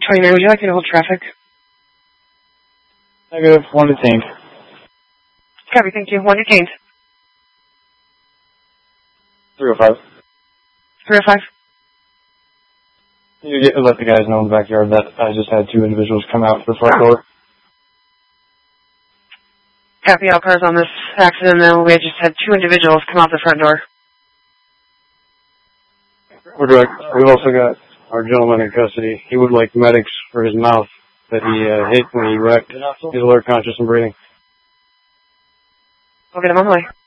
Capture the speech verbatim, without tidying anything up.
twenty-nine, would you like me to hold traffic? Negative. One detained. Copy, thank you. One detained. three oh five. three oh five. You get, let the guys know in the backyard that I just had two individuals come out the front door. Copy, all cars on this accident, and then we just had two individuals come out the front door. We're direct. We've also got our gentleman in custody. He would like medics for his mouth that he uh, hit when he wrecked. He's alert, conscious, and breathing. I'll get him on the way.